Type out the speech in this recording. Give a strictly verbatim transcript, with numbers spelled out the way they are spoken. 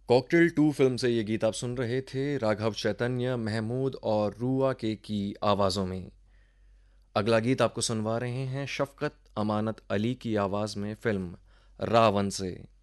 Cocktail to film से ये गीत आप सुन रहे थे राघव चैतन्य, महमूद और रूआ के की आवाज़ों में। अगला गीत आपको सुनवा रहे हैं शफ़क़त अमानत अली की आवाज़ में फिल्म रावण से।